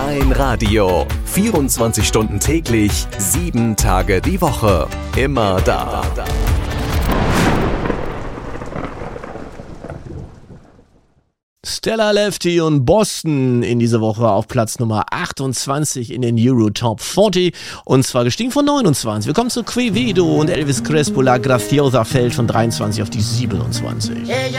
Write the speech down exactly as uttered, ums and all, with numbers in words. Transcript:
Dein Radio. vierundzwanzig Stunden täglich, sieben Tage die Woche. Immer da. Stella Lefty und Boston in dieser Woche auf Platz Nummer achtundzwanzig in den Euro Top vierzig und zwar gestiegen von neunundzwanzig. Wir kommen zu Quevedo und Elvis Crespo, La Graciosa fällt von dreiundzwanzig auf die siebenundzwanzig. Ella